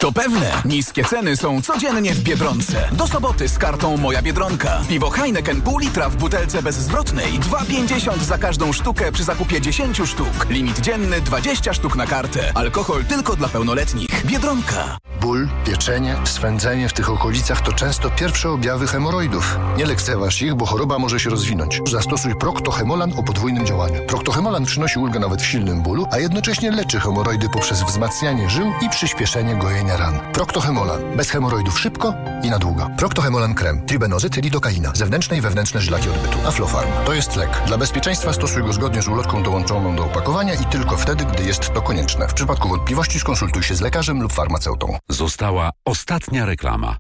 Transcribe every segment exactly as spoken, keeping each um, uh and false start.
To pewne, niskie ceny są codziennie w Biedronce. Do soboty z kartą Moja Biedronka. Piwo Heineken pół litra w butelce bezzwrotnej. dwa pięćdziesiąt za każdą sztukę przy zakupie dziesięć sztuk. Limit dzienny dwadzieścia sztuk na kartę. Alkohol tylko dla pełnoletnich. Biedronka. Ból, pieczenie, swędzenie w tych okolicach to często pierwsze objawy hemoroidów. Nie lekceważ ich, bo choroba może się rozwinąć. Zastosuj Procto-Hemolan o podwójnym działaniu. Procto-Hemolan przynosi ulgę nawet w silnym bólu, a jednocześnie leczy hemoroidy poprzez wzmacnianie żył i przyspieszenie gojenia ran. Procto-Hemolan. Bez hemoroidów szybko i na długo. Procto-Hemolan krem. Tribenozyt, lidokaina. Zewnętrzne i wewnętrzne żylaki odbytu. Aflofarm. To jest lek. Dla bezpieczeństwa stosuj go zgodnie z ulotką dołączoną do opakowania i tylko wtedy, gdy jest to konieczne. W przypadku wątpliwości skonsultuj się z lekarzem lub farmaceutą. Została ostatnia reklama.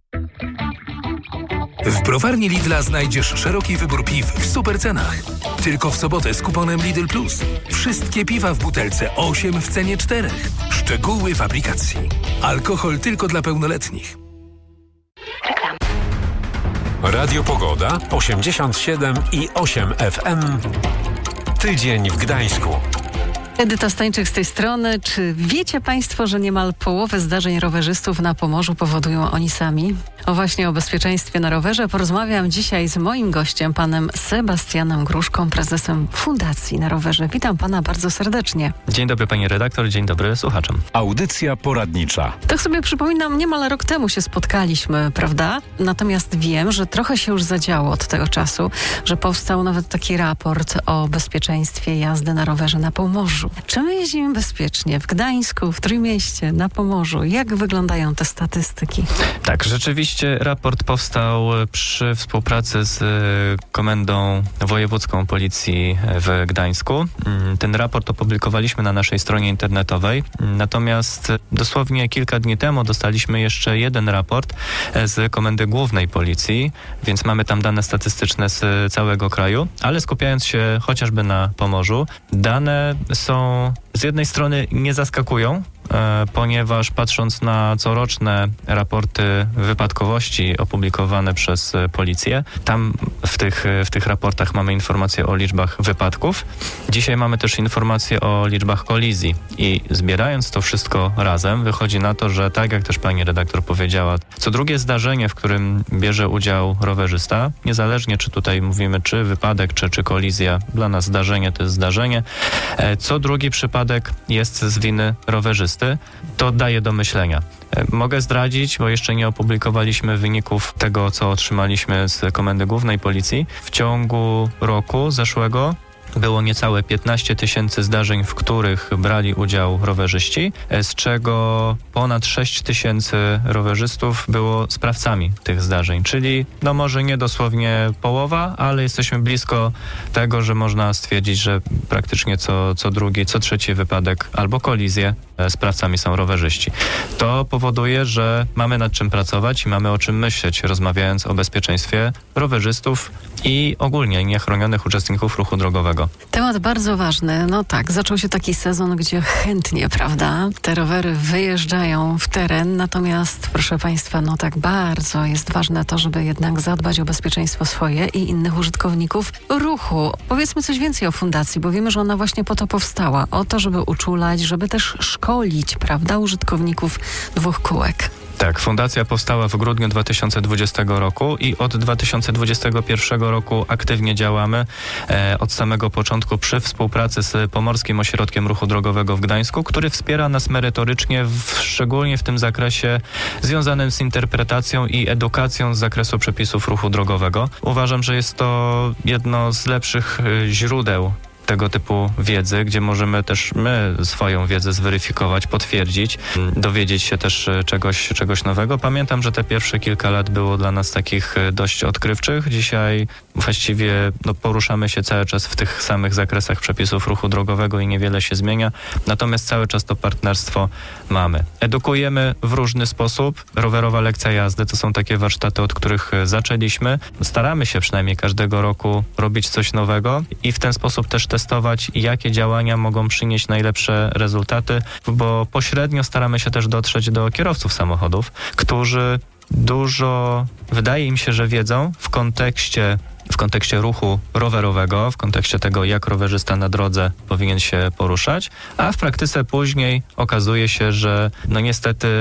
W browarni Lidla znajdziesz szeroki wybór piw w super cenach. Tylko w sobotę z kuponem Lidl Plus. Wszystkie piwa w butelce osiem w cenie czterech. Szczegóły w aplikacji. Alkohol tylko dla pełnoletnich. Reklama. Radio Pogoda osiemdziesiąt siedem i osiem F M. Tydzień w Gdańsku. Edyta Stańczyk z tej strony. Czy wiecie Państwo, że niemal połowę zdarzeń rowerzystów na Pomorzu powodują oni sami? O właśnie o bezpieczeństwie na rowerze porozmawiam dzisiaj z moim gościem, panem Sebastianem Gruszką, prezesem Fundacji na Rowerze. Witam pana bardzo serdecznie. Dzień dobry pani redaktor, dzień dobry słuchaczom. Audycja poradnicza. Tak sobie przypominam, niemal rok temu się spotkaliśmy, prawda? Natomiast wiem, że trochę się już zadziało od tego czasu, że powstał nawet taki raport o bezpieczeństwie jazdy na rowerze na Pomorzu. Czy my jeździmy bezpiecznie w Gdańsku, w Trójmieście, na Pomorzu? Jak wyglądają te statystyki? Tak, rzeczywiście raport powstał przy współpracy z Komendą Wojewódzką Policji w Gdańsku. Ten raport opublikowaliśmy na naszej stronie internetowej, natomiast dosłownie kilka dni temu dostaliśmy jeszcze jeden raport z Komendy Głównej Policji, więc mamy tam dane statystyczne z całego kraju, ale skupiając się chociażby na Pomorzu, dane są z jednej strony nie zaskakują, e, ponieważ patrząc na coroczne raporty wypadkowości opublikowane przez policję, tam w tych, w tych raportach mamy informacje o liczbach wypadków. Dzisiaj mamy też informacje o liczbach kolizji i zbierając to wszystko razem, wychodzi na to, że tak jak też pani redaktor powiedziała, co drugie zdarzenie, w którym bierze udział rowerzysta, niezależnie czy tutaj mówimy czy wypadek, czy, czy kolizja, dla nas zdarzenie to jest zdarzenie, e, co drugi przypadek jest z winy rowerzysty, to daje do myślenia. Mogę zdradzić, bo jeszcze nie opublikowaliśmy wyników tego, co otrzymaliśmy z Komendy Głównej Policji. W ciągu roku zeszłego było niecałe piętnaście tysięcy zdarzeń, w których brali udział rowerzyści, z czego ponad sześć tysięcy rowerzystów było sprawcami tych zdarzeń, czyli no może nie dosłownie połowa, ale jesteśmy blisko tego, że można stwierdzić, że praktycznie co, co drugi, co trzeci wypadek albo kolizję sprawcami są rowerzyści. To powoduje, że mamy nad czym pracować i mamy o czym myśleć, rozmawiając o bezpieczeństwie rowerzystów i ogólnie niechronionych uczestników ruchu drogowego. Temat bardzo ważny. No tak, zaczął się taki sezon, gdzie chętnie, prawda, te rowery wyjeżdżają w teren, natomiast proszę Państwa, no tak bardzo jest ważne to, żeby jednak zadbać o bezpieczeństwo swoje i innych użytkowników ruchu. Powiedzmy coś więcej o fundacji, bo wiemy, że ona właśnie po to powstała. O to, żeby uczulać, żeby też szkolić, prawda, użytkowników dwóch kółek. Tak, fundacja powstała w grudniu dwa tysiące dwudziestego roku i od dwa tysiące dwudziestego pierwszego roku aktywnie działamy e, od samego początku przy współpracy z Pomorskim Ośrodkiem Ruchu Drogowego w Gdańsku, który wspiera nas merytorycznie, w, szczególnie w tym zakresie związanym z interpretacją i edukacją z zakresu przepisów ruchu drogowego. Uważam, że jest to jedno z lepszych e, źródeł tego typu wiedzy, gdzie możemy też my swoją wiedzę zweryfikować, potwierdzić, dowiedzieć się też czegoś, czegoś nowego. Pamiętam, że te pierwsze kilka lat było dla nas takich dość odkrywczych. Dzisiaj właściwie no, poruszamy się cały czas w tych samych zakresach przepisów ruchu drogowego i niewiele się zmienia. Natomiast cały czas to partnerstwo mamy. Edukujemy w różny sposób. Rowerowa lekcja jazdy to są takie warsztaty, od których zaczęliśmy. Staramy się przynajmniej każdego roku robić coś nowego i w ten sposób też testować, jakie działania mogą przynieść najlepsze rezultaty, bo pośrednio staramy się też dotrzeć do kierowców samochodów, którzy dużo, wydaje im się, że wiedzą w kontekście w kontekście ruchu rowerowego, w kontekście tego, jak rowerzysta na drodze powinien się poruszać, a w praktyce później okazuje się, że no niestety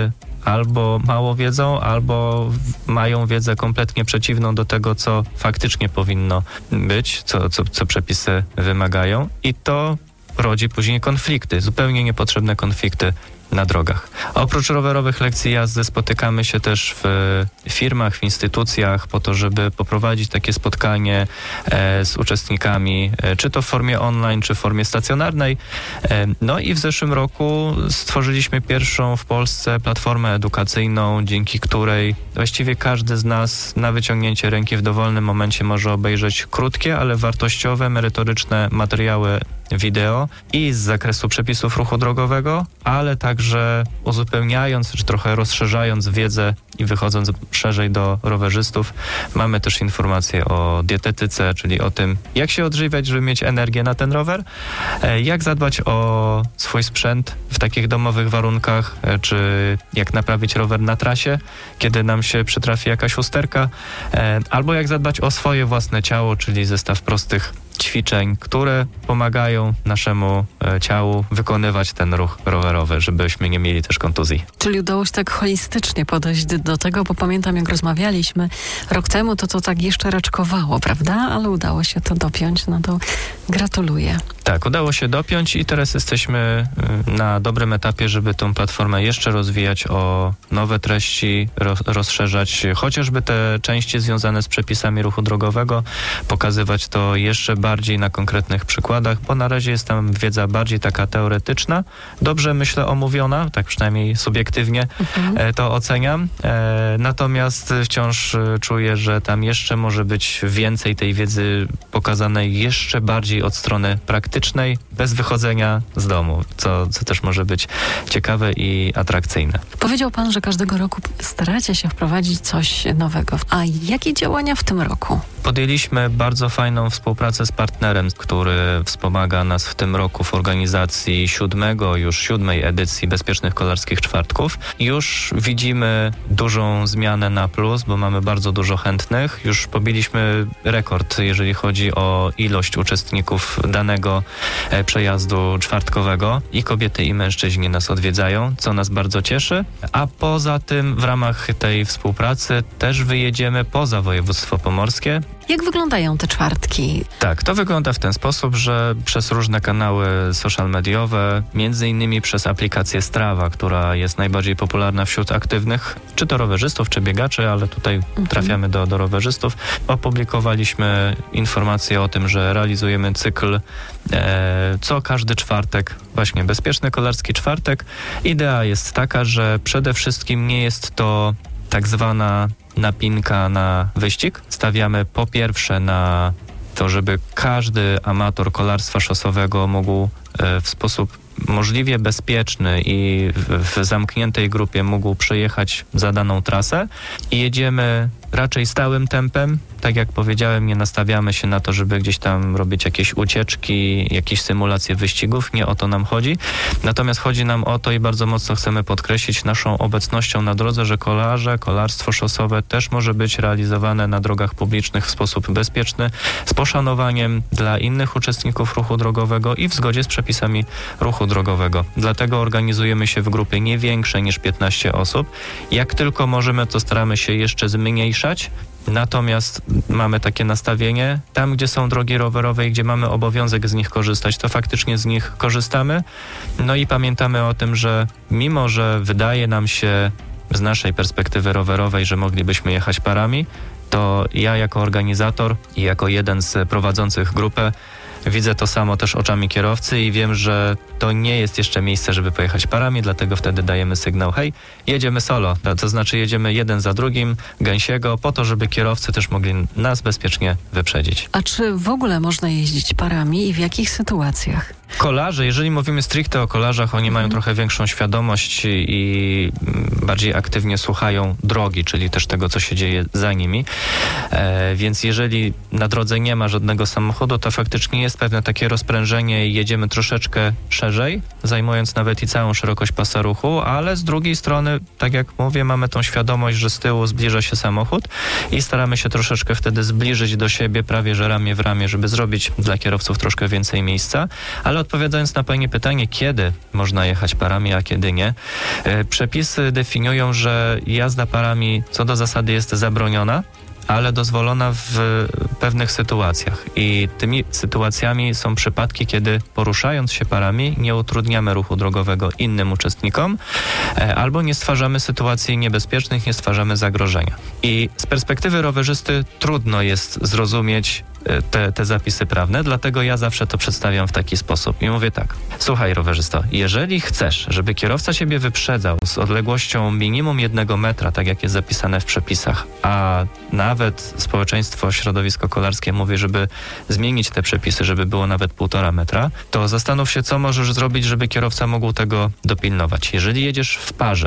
albo mało wiedzą, albo mają wiedzę kompletnie przeciwną do tego, co faktycznie powinno być, co, co, co przepisy wymagają i to rodzi później konflikty, zupełnie niepotrzebne konflikty na drogach. A oprócz rowerowych lekcji jazdy spotykamy się też w firmach, w instytucjach po to, żeby poprowadzić takie spotkanie e, z uczestnikami, e, czy to w formie online, czy w formie stacjonarnej. E, no i w zeszłym roku stworzyliśmy pierwszą w Polsce platformę edukacyjną, dzięki której właściwie każdy z nas na wyciągnięcie ręki w dowolnym momencie może obejrzeć krótkie, ale wartościowe, merytoryczne materiały wideo i z zakresu przepisów ruchu drogowego, ale także uzupełniając, czy trochę rozszerzając wiedzę i wychodząc szerzej do rowerzystów, mamy też informacje o dietetyce, czyli o tym, jak się odżywiać, żeby mieć energię na ten rower, jak zadbać o swój sprzęt w takich domowych warunkach, czy jak naprawić rower na trasie, kiedy nam się przytrafi jakaś usterka, albo jak zadbać o swoje własne ciało, czyli zestaw prostych ćwiczeń, które pomagają naszemu e, ciału wykonywać ten ruch rowerowy, żebyśmy nie mieli też kontuzji. Czyli udało się tak holistycznie podejść do tego, bo pamiętam, jak rozmawialiśmy rok temu, to to tak jeszcze raczkowało, prawda? Ale udało się to dopiąć, no to gratuluję. Tak, udało się dopiąć i teraz jesteśmy na dobrym etapie, żeby tą platformę jeszcze rozwijać o nowe treści, roz, rozszerzać chociażby te części związane z przepisami ruchu drogowego, pokazywać to jeszcze bardziej na konkretnych przykładach, bo na razie jest tam wiedza bardziej taka teoretyczna, dobrze myślę omówiona, tak przynajmniej subiektywnie mhm. to oceniam, e, natomiast wciąż czuję, że tam jeszcze może być więcej tej wiedzy pokazanej jeszcze bardziej od strony praktycznej, bez wychodzenia z domu, co, co też może być ciekawe i atrakcyjne. Powiedział pan, że każdego roku staracie się wprowadzić coś nowego. A jakie działania w tym roku? Podjęliśmy bardzo fajną współpracę z partnerem, który wspomaga nas w tym roku w organizacji siódmego, już siódmej edycji Bezpiecznych Kolarskich Czwartków. Już widzimy dużą zmianę na plus, bo mamy bardzo dużo chętnych. Już pobiliśmy rekord, jeżeli chodzi o ilość uczestników danego przejazdu czwartkowego. I kobiety, i mężczyźni nas odwiedzają, co nas bardzo cieszy. A poza tym w ramach tej współpracy też wyjedziemy poza województwo pomorskie. Jak wyglądają te czwartki? Tak, to wygląda w ten sposób, że przez różne kanały social mediowe, między innymi przez aplikację Strava, która jest najbardziej popularna wśród aktywnych, czy to rowerzystów, czy biegaczy, ale tutaj mhm. trafiamy do, do rowerzystów. Opublikowaliśmy informację o tym, że realizujemy cykl e, co każdy czwartek, właśnie Bezpieczny Kolarski Czwartek. Idea jest taka, że przede wszystkim nie jest to tak zwana napinka na wyścig. Stawiamy po pierwsze na to, żeby każdy amator kolarstwa szosowego mógł w sposób możliwie bezpieczny i w zamkniętej grupie mógł przejechać zadaną trasę i jedziemy raczej stałym tempem. Tak jak powiedziałem, nie nastawiamy się na to, żeby gdzieś tam robić jakieś ucieczki, jakieś symulacje wyścigów. Nie o to nam chodzi. Natomiast chodzi nam o to i bardzo mocno chcemy podkreślić naszą obecnością na drodze, że kolarze, kolarstwo szosowe też może być realizowane na drogach publicznych w sposób bezpieczny, z poszanowaniem dla innych uczestników ruchu drogowego i w zgodzie z przepisami ruchu drogowego. Dlatego organizujemy się w grupie nie większej niż piętnaście osób. Jak tylko możemy, to staramy się jeszcze zmniejszać. Natomiast mamy takie nastawienie, tam gdzie są drogi rowerowe i gdzie mamy obowiązek z nich korzystać, to faktycznie z nich korzystamy. No i pamiętamy o tym, że mimo, że wydaje nam się z naszej perspektywy rowerowej, że moglibyśmy jechać parami, to ja jako organizator i jako jeden z prowadzących grupę widzę to samo też oczami kierowcy i wiem, że to nie jest jeszcze miejsce, żeby pojechać parami, dlatego wtedy dajemy sygnał, hej, jedziemy solo, to znaczy jedziemy jeden za drugim, gęsiego, po to, żeby kierowcy też mogli nas bezpiecznie wyprzedzić. A czy w ogóle można jeździć parami i w jakich sytuacjach? Kolarze, jeżeli mówimy stricte o kolarzach, oni mają trochę większą świadomość i bardziej aktywnie słuchają drogi, czyli też tego, co się dzieje za nimi. E, więc jeżeli na drodze nie ma żadnego samochodu, to faktycznie jest pewne takie rozprężenie i jedziemy troszeczkę szerzej, zajmując nawet i całą szerokość pasa ruchu, ale z drugiej strony, tak jak mówię, mamy tą świadomość, że z tyłu zbliża się samochód i staramy się troszeczkę wtedy zbliżyć do siebie prawie że ramię w ramię, żeby zrobić dla kierowców troszkę więcej miejsca, ale odpowiadając na Pani pytanie, kiedy można jechać parami, a kiedy nie. Przepisy definiują, że jazda parami co do zasady jest zabroniona, ale dozwolona w pewnych sytuacjach. I tymi sytuacjami są przypadki, kiedy poruszając się parami nie utrudniamy ruchu drogowego innym uczestnikom albo nie stwarzamy sytuacji niebezpiecznych, nie stwarzamy zagrożenia. I z perspektywy rowerzysty trudno jest zrozumieć te, te zapisy prawne, dlatego ja zawsze to przedstawiam w taki sposób i mówię tak: słuchaj rowerzysto, jeżeli chcesz, żeby kierowca siebie wyprzedzał z odległością minimum jednego metra, tak jak jest zapisane w przepisach, a nawet społeczeństwo środowisko kolarskie mówi, żeby zmienić te przepisy, żeby było nawet półtora metra, to zastanów się, co możesz zrobić, żeby kierowca mógł tego dopilnować. Jeżeli jedziesz w parze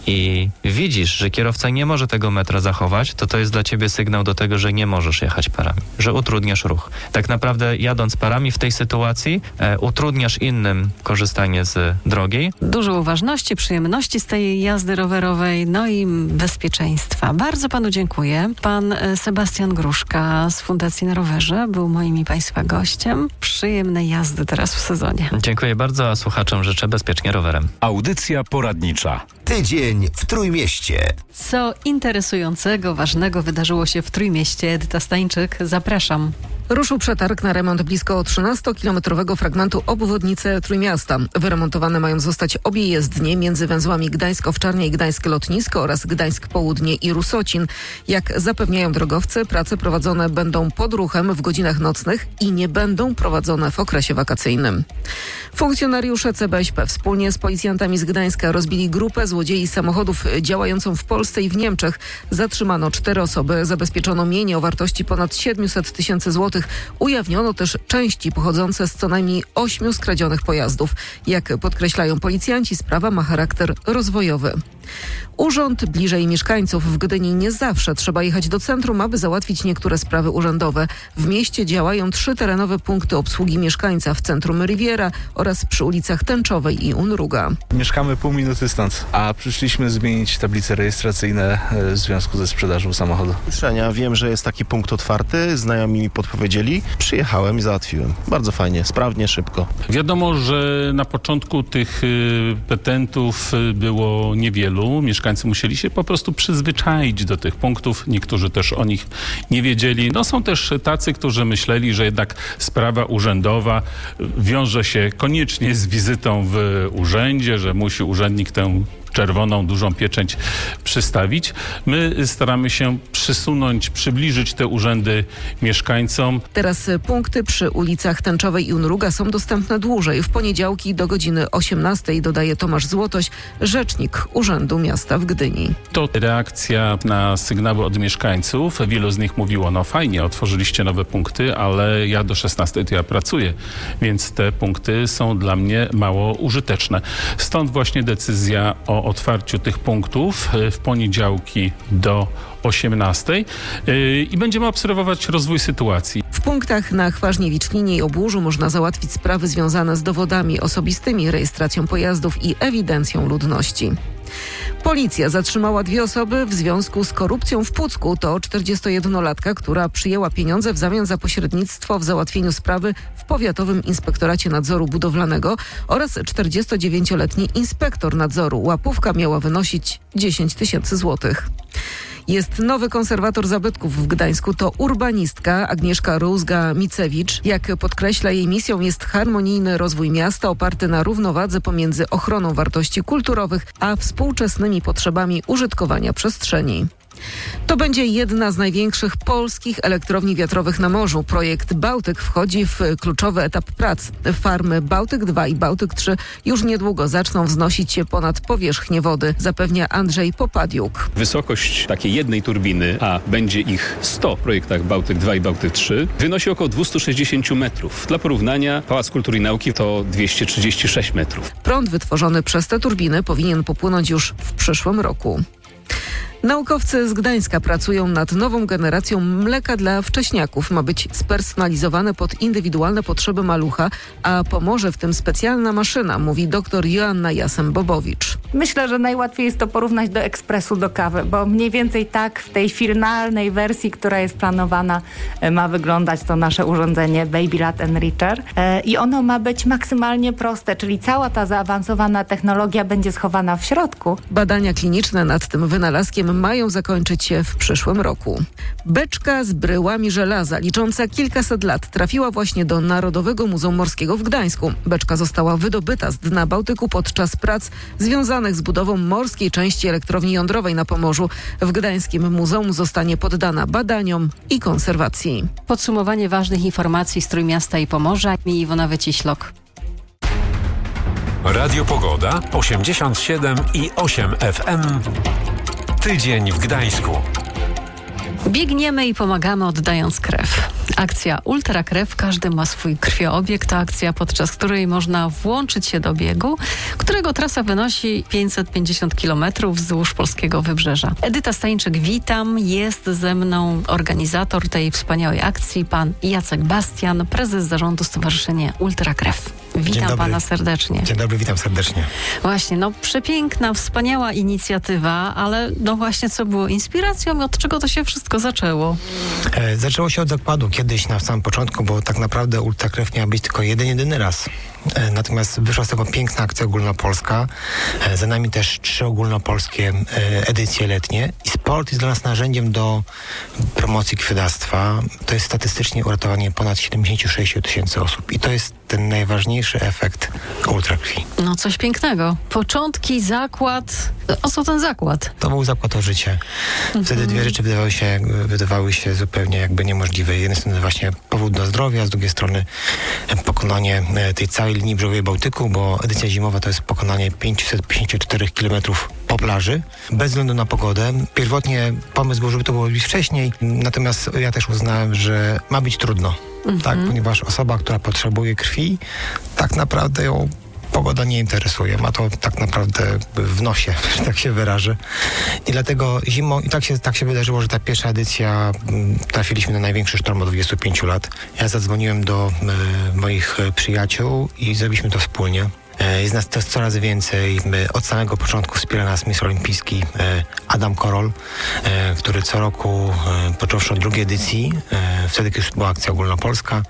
i widzisz, że kierowca nie może tego metra zachować, to to jest dla ciebie sygnał do tego, że nie możesz jechać parami, że utrudniasz ruch. Tak naprawdę jadąc parami w tej sytuacji e, utrudniasz innym korzystanie z drogi. Dużo uważności, przyjemności z tej jazdy rowerowej, no i bezpieczeństwa. Bardzo panu dziękuję. Pan Sebastian Gruszka z Fundacji Na Rowerze był moim i państwa gościem. Przyjemnej jazdy teraz w sezonie. Dziękuję bardzo, a słuchaczom życzę bezpiecznie rowerem. Audycja poradnicza. Tydzień w Trójmieście. Co interesującego, ważnego wydarzyło się w Trójmieście? Edyta Stańczyk, zapraszam. Ruszył przetarg na remont blisko trzynastokilometrowego fragmentu obwodnicy Trójmiasta. Wyremontowane mają zostać obie jezdnie między węzłami Gdańsk-Owczarnia i Gdańsk-Lotnisko oraz Gdańsk-Południe i Rusocin. Jak zapewniają drogowcy, prace prowadzone będą pod ruchem w godzinach nocnych i nie będą prowadzone w okresie wakacyjnym. Funkcjonariusze C B S P wspólnie z policjantami z Gdańska rozbili grupę złodziei samochodów działającą w Polsce i w Niemczech. Zatrzymano cztery osoby, zabezpieczono mienie o wartości ponad siedemset tysięcy złotych. Ujawniono też części pochodzące z co najmniej ośmiu skradzionych pojazdów. Jak podkreślają policjanci, sprawa ma charakter rozwojowy. Urząd bliżej mieszkańców. W Gdyni nie zawsze trzeba jechać do centrum, aby załatwić niektóre sprawy urzędowe. W mieście działają trzy terenowe punkty obsługi mieszkańca w centrum Riviera oraz przy ulicach Tęczowej i Unruga. Mieszkamy pół minuty stąd, a przyszliśmy zmienić tablice rejestracyjne w związku ze sprzedażą samochodu. Wiem, że jest taki punkt otwarty, znajomi mi podpowiedzieli. Przyjechałem i załatwiłem. Bardzo fajnie, sprawnie, szybko. Wiadomo, że na początku tych petentów było niewielu. Mieszkańcy musieli się po prostu przyzwyczaić do tych punktów. Niektórzy też o nich nie wiedzieli. No są też tacy, którzy myśleli, że jednak sprawa urzędowa wiąże się koniecznie z wizytą w urzędzie, że musi urzędnik tę czerwoną, dużą pieczęć przystawić. My staramy się przysunąć, przybliżyć te urzędy mieszkańcom. Teraz punkty przy ulicach Tęczowej i Unruga są dostępne dłużej. W poniedziałki do godziny osiemnastej, dodaje Tomasz Złotoś, rzecznik Urzędu Miasta w Gdyni. To reakcja na sygnały od mieszkańców. Wielu z nich mówiło, no fajnie, otworzyliście nowe punkty, ale ja do szesnastej to ja pracuję, więc te punkty są dla mnie mało użyteczne. Stąd właśnie decyzja o otwarciu tych punktów w poniedziałki do osiemnastej i będziemy obserwować rozwój sytuacji. W punktach na Chwarzniewicz-Linie i Obłużu można załatwić sprawy związane z dowodami osobistymi, rejestracją pojazdów i ewidencją ludności. Policja zatrzymała dwie osoby w związku z korupcją w Pucku. To czterdziestojednolatka, która przyjęła pieniądze w zamian za pośrednictwo w załatwieniu sprawy w Powiatowym Inspektoracie Nadzoru Budowlanego oraz czterdziestodziewięcioletni inspektor nadzoru. Łapówka miała wynosić dziesięć tysięcy złotych. Jest nowy konserwator zabytków w Gdańsku. To urbanistka Agnieszka Rózga-Micewicz. Jak podkreśla, jej misją jest harmonijny rozwój miasta oparty na równowadze pomiędzy ochroną wartości kulturowych a współczesnymi potrzebami użytkowania przestrzeni. To będzie jedna z największych polskich elektrowni wiatrowych na morzu. Projekt Bałtyk wchodzi w kluczowy etap prac. Farmy Bałtyk dwa i Bałtyk trzy już niedługo zaczną wznosić się ponad powierzchnię wody, zapewnia Andrzej Popadiuk. Wysokość takiej jednej turbiny, a będzie ich sto w projektach Bałtyk dwa i Bałtyk trzy, wynosi około dwieście sześćdziesiąt metrów. Dla porównania Pałac Kultury i Nauki to dwieście trzydzieści sześć metrów. Prąd wytworzony przez te turbiny powinien popłynąć już w przyszłym roku. Naukowcy z Gdańska pracują nad nową generacją mleka dla wcześniaków. Ma być spersonalizowane pod indywidualne potrzeby malucha, a pomoże w tym specjalna maszyna, mówi dr Joanna Jasem-Bobowicz. Myślę, że najłatwiej jest to porównać do ekspresu do kawy, bo mniej więcej tak w tej finalnej wersji, która jest planowana, ma wyglądać to nasze urządzenie Baby Rat Enricher. I ono ma być maksymalnie proste, czyli cała ta zaawansowana technologia będzie schowana w środku. Badania kliniczne nad tym wynalazkiem mają zakończyć się w przyszłym roku. Beczka z bryłami żelaza, licząca kilkaset lat, trafiła właśnie do Narodowego Muzeum Morskiego w Gdańsku. Beczka została wydobyta z dna Bałtyku podczas prac związanych z budową morskiej części elektrowni jądrowej na Pomorzu. W Gdańskim Muzeum zostanie poddana badaniom i konserwacji. Podsumowanie ważnych informacji z Trójmiasta i Pomorza. Mi Iwona Wyciślok. Radio Pogoda osiemdziesiąt siedem i osiem F M. Tydzień w Gdańsku. Biegniemy i pomagamy, oddając krew. Akcja Ultra Krew, każdy ma swój krwioobieg. To akcja, podczas której można włączyć się do biegu, którego trasa wynosi pięćset pięćdziesiąt kilometrów wzdłuż polskiego wybrzeża. Edyta Stańczyk, witam. Jest ze mną organizator tej wspaniałej akcji, pan Jacek Bastian, prezes zarządu Stowarzyszenia Ultra Krew. Witam pana serdecznie. Dzień dobry, witam serdecznie. Właśnie, no przepiękna, wspaniała inicjatywa, ale no właśnie co było inspiracją i od czego to się wszystko zaczęło? E, zaczęło się od zakładu kiedyś na samym początku, bo tak naprawdę Ultra Krew miała być tylko jeden, jedyny raz. E, natomiast wyszła z tego piękna akcja ogólnopolska. E, za nami też trzy ogólnopolskie e, edycje letnie. I sport jest dla nas narzędziem do promocji krwiodawstwa. To jest statystycznie uratowanie ponad siedemdziesiąt sześć tysięcy osób. I to jest ten najważniejszy efekt ultrakrwi. No coś pięknego. Początki, zakład. O co ten zakład? To był zakład o życie. Wtedy dwie rzeczy wydawały się, wydawały się zupełnie jakby niemożliwe. Z jednej strony właśnie powód do zdrowia, z drugiej strony pokonanie tej całej linii brzegowej Bałtyku, bo edycja zimowa to jest pokonanie pięćset pięćdziesiąt cztery kilometrów po plaży, bez względu na pogodę. Pierwotnie pomysł był, żeby to było robić wcześniej, natomiast ja też uznałem, że ma być trudno. Mhm. Tak, ponieważ osoba, która potrzebuje krwi, tak naprawdę ją pogoda nie interesuje. Ma to tak naprawdę w nosie, że tak się wyrażę. I dlatego zimą, i tak się, tak się wydarzyło, że ta pierwsza edycja, trafiliśmy na największy sztorm od dwudziestu pięciu lat. Ja zadzwoniłem do y, moich przyjaciół i zrobiliśmy to wspólnie. Jest nas też coraz więcej. Od samego początku wspiera nas mistrz olimpijski Adam Korol, który co roku, począwszy od drugiej edycji, wtedy już była akcja ogólnopolska,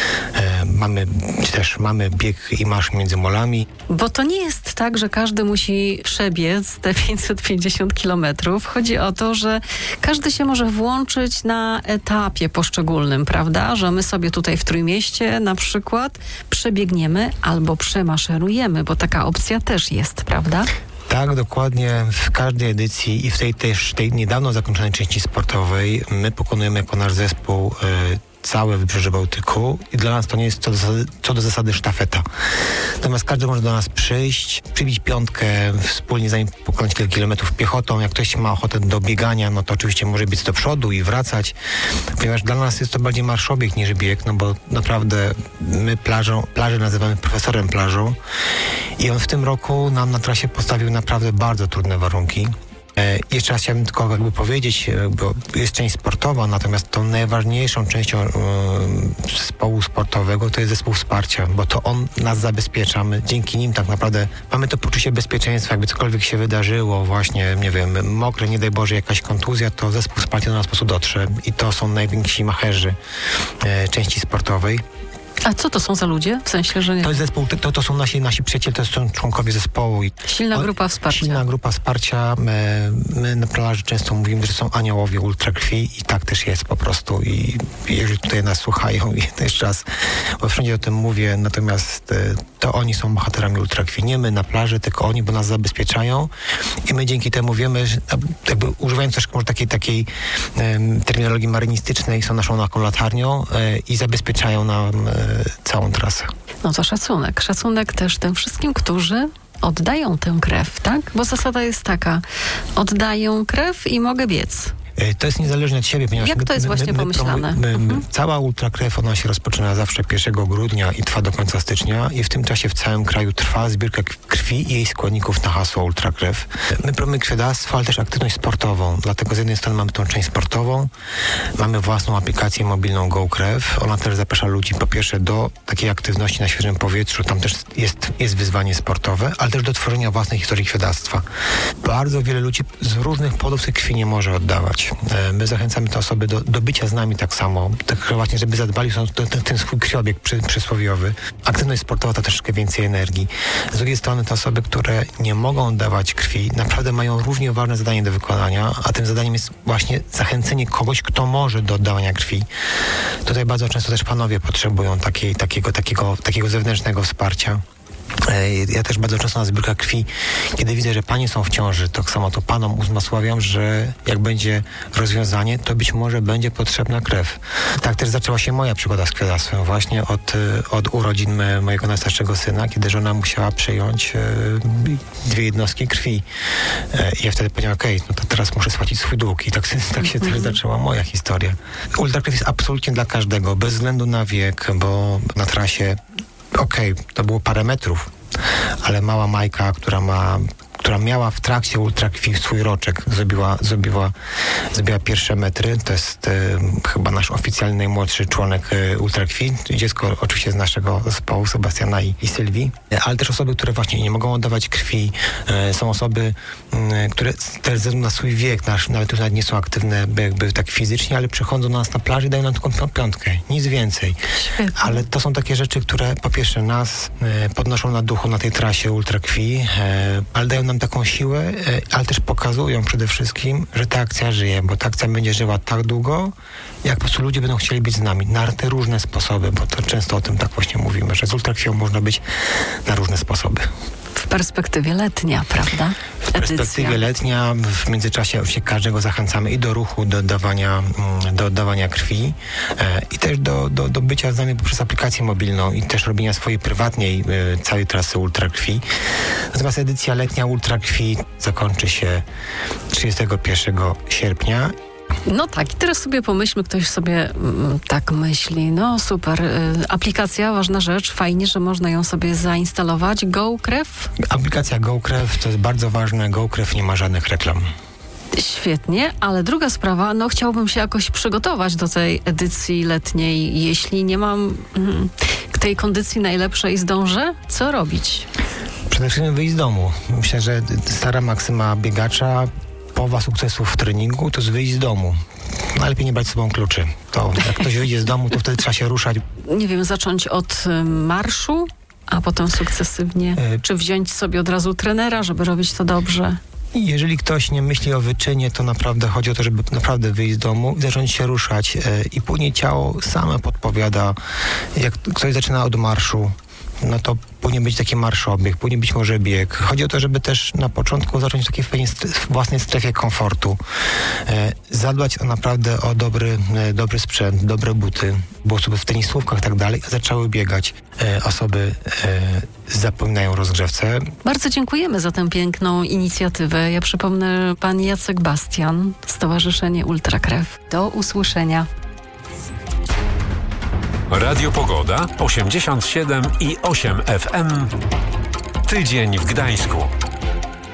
mamy, czy też mamy bieg i marsz między molami. Bo to nie jest tak, że każdy musi przebiec te pięćset pięćdziesiąt kilometrów. Chodzi o to, że każdy się może włączyć na etapie poszczególnym, prawda? Że my sobie tutaj w Trójmieście na przykład przebiegniemy albo przemaszerujemy, bo taka opcja też jest, prawda? Tak, dokładnie. W każdej edycji i w tej też tej niedawno zakończonej części sportowej my pokonujemy jako nasz zespół y, całe wybrzeże Bałtyku i dla nas to nie jest co do zasady, co do zasady sztafeta. Natomiast każdy może do nas przyjść, przybić piątkę, wspólnie zanim pokonać kilka kilometrów piechotą. Jak ktoś ma ochotę do biegania, no to oczywiście może biec do przodu i wracać, ponieważ dla nas jest to bardziej marszobieg niż bieg, no bo naprawdę my plażą, plażę nazywamy profesorem plażą i on w tym roku nam na trasie postawił naprawdę bardzo trudne warunki. E, jeszcze raz chciałbym tylko jakby powiedzieć, bo jest część sportowa, natomiast tą najważniejszą częścią e, zespołu sportowego to jest zespół wsparcia, bo to on nas zabezpiecza. My dzięki nim tak naprawdę mamy to poczucie bezpieczeństwa, jakby cokolwiek się wydarzyło, właśnie, nie wiem, mokre, nie daj Boże, jakaś kontuzja, to zespół wsparcia do nas po prostu dotrze i to są najwięksi macherzy e, części sportowej. A co to są za ludzie? W sensie, że nie... To jest zespół, to, to są nasi, nasi przyjaciele, to są członkowie zespołu. I silna grupa wsparcia. Silna grupa wsparcia. My, my na plaży często mówimy, że są aniołowie ultrakrwi i tak też jest po prostu. I jeżeli tutaj nas słuchają, i jeszcze raz, bo wszędzie o tym mówię, natomiast to oni są bohaterami ultrakrwi. Nie my na plaży, tylko oni, bo nas zabezpieczają i my dzięki temu wiemy, że jakby używając troszkę może takiej, takiej um, terminologii marynistycznej, są naszą taką latarnią um, i zabezpieczają nam um, całą trasę. No to szacunek. Szacunek też tym wszystkim, którzy oddają tę krew, tak? Bo zasada jest taka, oddaję krew i mogę biec. To jest niezależne od siebie, ponieważ... Jak to jest my, właśnie my, my, pomyślane? My, my, mhm. Cała ultrakrew, ona się rozpoczyna zawsze pierwszego grudnia i trwa do końca stycznia i w tym czasie w całym kraju trwa zbiórka krwi i jej składników na hasło ultrakrew. My promujemy krwiodawstwo, ale też aktywność sportową, dlatego z jednej strony mamy tą część sportową, mamy własną aplikację mobilną GoKrew. Ona też zaprasza ludzi po pierwsze do takiej aktywności na świeżym powietrzu, tam też jest, jest wyzwanie sportowe, ale też do tworzenia własnej historii krwiodawstwa. Bardzo wiele ludzi z różnych powodów tej krwi nie może oddawać. My zachęcamy te osoby do, do bycia z nami tak samo, tak właśnie, żeby zadbali o ten, ten swój krwiobieg przy, przysłowiowy. Aktywność sportowa to troszeczkę więcej energii. Z drugiej strony te osoby, które nie mogą oddawać krwi, naprawdę mają równie ważne zadanie do wykonania, a tym zadaniem jest właśnie zachęcenie kogoś, kto może do oddawania krwi. Tutaj bardzo często też panowie potrzebują takiej, takiego, takiego, takiego zewnętrznego wsparcia. Ja też bardzo często na zbiórkach krwi, kiedy widzę, że panie są w ciąży, tak samo to panom uzmysławiam, że jak będzie rozwiązanie, to być może będzie potrzebna krew. Tak też zaczęła się moja przygoda z krwiodawstwem, właśnie od, od urodzin mojego najstarszego syna, kiedy żona musiała przyjąć dwie jednostki krwi. I ja wtedy powiedziałem, okej, okay, no to teraz muszę spłacić swój dług. I tak, tak się też zaczęła moja historia. Ultrakrew jest absolutnie dla każdego, bez względu na wiek, bo na trasie okej, okay, to było parę metrów, ale mała Majka, która ma, która miała w trakcie ultrakrwi swój roczek, zrobiła, zrobiła, zrobiła pierwsze metry. To jest e, chyba nasz oficjalny najmłodszy członek e, ultrakrwi. Dziecko oczywiście z naszego zespołu, Sebastiana i, i Sylwii, e, ale też osoby, które właśnie nie mogą oddawać krwi. E, są osoby, m, które też ze względu na swój wiek, nasz, nawet już nawet nie są aktywne jakby tak fizycznie, ale przychodzą do nas na plaży i dają nam taką piątkę. Nic więcej. Świetnie. Ale to są takie rzeczy, które po pierwsze nas e, podnoszą na duchu na tej trasie ultrakrwi, e, ale dają nam taką siłę, ale też pokazują przede wszystkim, że ta akcja żyje, bo ta akcja będzie żyła tak długo, jak po prostu ludzie będą chcieli być z nami na te różne sposoby, bo to często o tym tak właśnie mówimy, że z ultrakrwią można być na różne sposoby. W perspektywie letnia, prawda? W perspektywie Edycja. letnia, w międzyczasie oczywiście każdego zachęcamy i do ruchu, do oddawania, do oddawania krwi e, i też do, do, do bycia z nami poprzez aplikację mobilną i też robienia swojej prywatnej e, całej trasy ultrakrwi. Natomiast edycja letnia ultrakrwi zakończy się trzydziestego pierwszego sierpnia. No tak, i teraz sobie pomyślmy, ktoś sobie mm, tak myśli, no super, y, aplikacja, ważna rzecz, fajnie, że można ją sobie zainstalować. GoKrew? Aplikacja GoKrew to jest bardzo ważne, GoKrew nie ma żadnych reklam. Świetnie, ale druga sprawa, no chciałbym się jakoś przygotować do tej edycji letniej. Jeśli nie mam mm, tej kondycji najlepszej, zdążę, co robić? Przede wszystkim wyjść z domu. Myślę, że stara maksyma biegacza, połowa sukcesów w treningu to jest wyjść z domu. Najlepiej nie brać z sobą kluczy. To jak ktoś wyjdzie z domu, to wtedy trzeba się ruszać. Nie wiem, zacząć od marszu, a potem sukcesywnie. Y- Czy wziąć sobie od razu trenera, żeby robić to dobrze? Jeżeli ktoś nie myśli o wyczynie, to naprawdę chodzi o to, żeby naprawdę wyjść z domu i zacząć się ruszać. I później ciało same podpowiada. Jak ktoś zaczyna od marszu, no to powinien być taki marszobieg, powinien być może bieg. Chodzi o to, żeby też na początku zacząć w takiej w własnej strefie komfortu. E, zadbać o naprawdę o dobry, e, dobry sprzęt, dobre buty, bo osoby w tenisówkach i tak dalej zaczęły biegać. E, osoby e, zapominają o rozgrzewce. Bardzo dziękujemy za tę piękną inicjatywę. Ja przypomnę, pan Jacek Bastian, Stowarzyszenie Ultrakrew. Do usłyszenia. Radio Pogoda osiemdziesiąt siedem i osiem F M. Tydzień w Gdańsku.